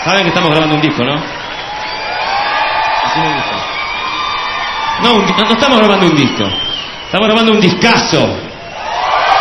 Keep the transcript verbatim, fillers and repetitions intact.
Saben que estamos grabando un disco, ¿no? Así me gusta. No, un, no, no estamos grabando un disco. Estamos grabando un discazo.